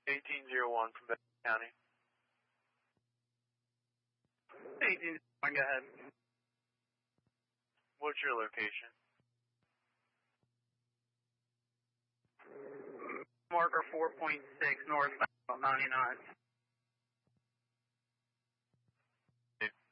1801 from Benton County. 1801, go ahead. What's your location? Marker 4.6 northbound 99.